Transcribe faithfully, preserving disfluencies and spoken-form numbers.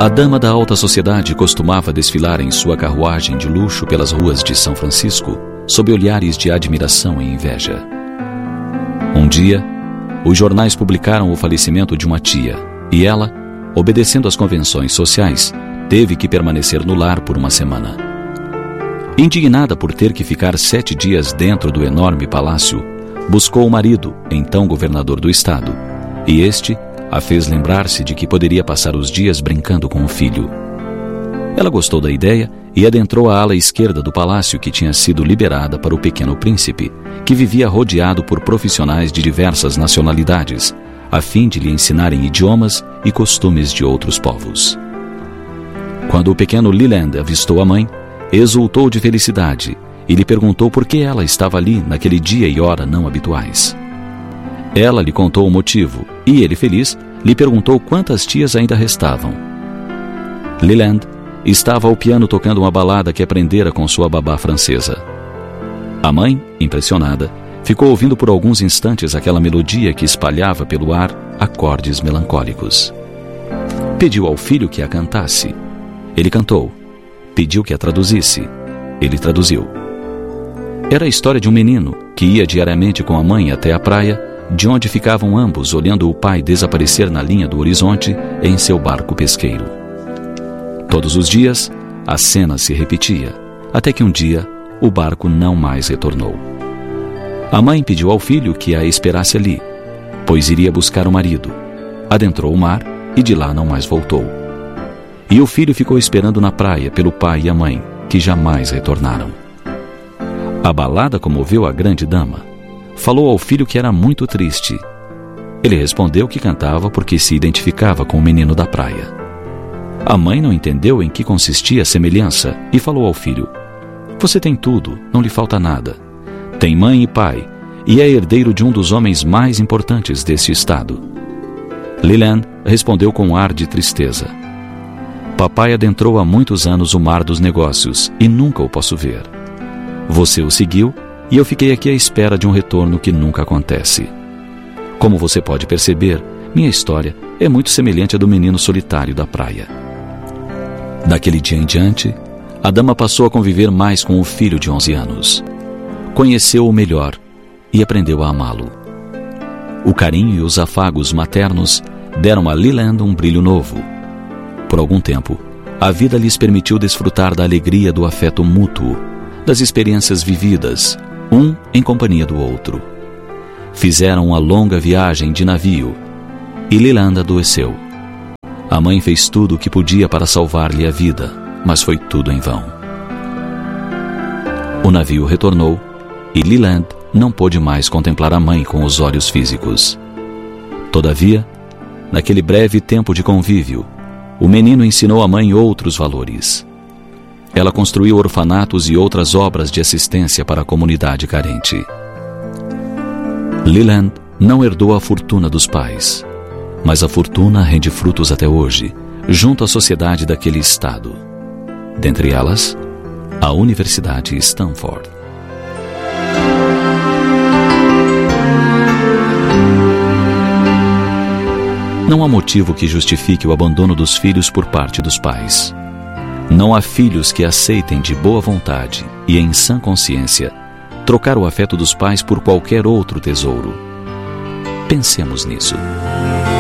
A dama da alta sociedade costumava desfilar em sua carruagem de luxo pelas ruas de São Francisco, sob olhares de admiração e inveja. Um dia, os jornais publicaram o falecimento de uma tia, e ela, obedecendo às convenções sociais, teve que permanecer no lar por uma semana. Indignada por ter que ficar sete dias dentro do enorme palácio, buscou o marido, então governador do estado, e este a fez lembrar-se de que poderia passar os dias brincando com o filho. Ela gostou da ideia e adentrou a ala esquerda do palácio que tinha sido liberada para o pequeno príncipe, que vivia rodeado por profissionais de diversas nacionalidades, a fim de lhe ensinarem idiomas e costumes de outros povos. Quando o pequeno Leland avistou a mãe, exultou de felicidade e lhe perguntou por que ela estava ali naquele dia e hora não habituais. Ela lhe contou o motivo e ele, feliz, lhe perguntou quantas tias ainda restavam. Leland estava ao piano tocando uma balada que aprendera com sua babá francesa. A mãe, impressionada, ficou ouvindo por alguns instantes aquela melodia que espalhava pelo ar acordes melancólicos. Pediu ao filho que a cantasse. Ele cantou. Pediu que a traduzisse. Ele traduziu. Era a história de um menino que ia diariamente com a mãe até a praia, de onde ficavam ambos olhando o pai desaparecer na linha do horizonte em seu barco pesqueiro. Todos os dias, a cena se repetia, até que um dia o barco não mais retornou. A mãe pediu ao filho que a esperasse ali, pois iria buscar o marido. Adentrou o mar e de lá não mais voltou. E o filho ficou esperando na praia pelo pai e a mãe, que jamais retornaram. A balada comoveu a grande dama. Falou ao filho que era muito triste. Ele respondeu que cantava porque se identificava com o menino da praia. A mãe não entendeu em que consistia a semelhança e falou ao filho: "Você tem tudo, não lhe falta nada. Tem mãe e pai, e é herdeiro de um dos homens mais importantes desse estado." Leland respondeu com um ar de tristeza: "Papai adentrou há muitos anos o mar dos negócios e nunca o posso ver. Você o seguiu e eu fiquei aqui à espera de um retorno que nunca acontece. Como você pode perceber, minha história é muito semelhante à do menino solitário da praia." Daquele dia em diante, a dama passou a conviver mais com o filho de onze anos. Conheceu-o melhor e aprendeu a amá-lo. O carinho e os afagos maternos deram a Leland um brilho novo. Por algum tempo, a vida lhes permitiu desfrutar da alegria do afeto mútuo, das experiências vividas, um em companhia do outro. Fizeram uma longa viagem de navio e Leland adoeceu. A mãe fez tudo o que podia para salvar-lhe a vida, mas foi tudo em vão. O navio retornou e Leland não pôde mais contemplar a mãe com os olhos físicos. Todavia, naquele breve tempo de convívio, o menino ensinou à mãe outros valores. Ela construiu orfanatos e outras obras de assistência para a comunidade carente. Leland não herdou a fortuna dos pais, mas a fortuna rende frutos até hoje, junto à sociedade daquele estado. Dentre elas, a Universidade Stanford. Não há motivo que justifique o abandono dos filhos por parte dos pais. Não há filhos que aceitem de boa vontade e em sã consciência trocar o afeto dos pais por qualquer outro tesouro. Pensemos nisso.